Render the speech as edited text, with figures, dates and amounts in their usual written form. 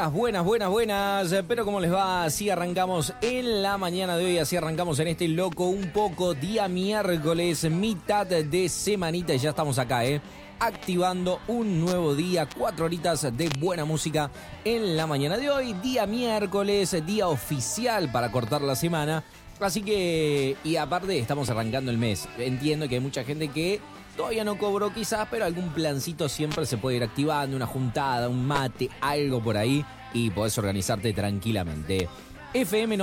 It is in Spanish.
buenas. Pero ¿cómo les va? Así arrancamos en la mañana de hoy, así arrancamos en este loco un poco, día miércoles, mitad de semanita y ya estamos acá, activando un nuevo día, 4 horitas de buena música en la mañana de hoy, día miércoles, día oficial para cortar la semana. Así que, y aparte estamos arrancando el mes. Entiendo que hay mucha gente que todavía no cobró quizás, pero algún plancito siempre se puede ir activando, una juntada, un mate, algo por ahí, y podés organizarte tranquilamente. FM